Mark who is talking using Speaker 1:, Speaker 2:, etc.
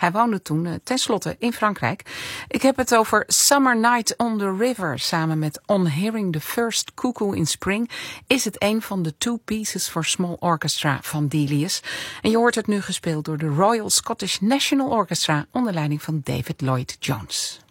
Speaker 1: Hij woonde toen tenslotte in Frankrijk. Ik heb het over Summer Night on the River. Samen met On Hearing the First Cuckoo in Spring is het een van de Two Pieces for Small Orchestra van Delius. En je hoort het nu gespeeld door de Royal Scottish National Orchestra onder leiding van David Lloyd Jones.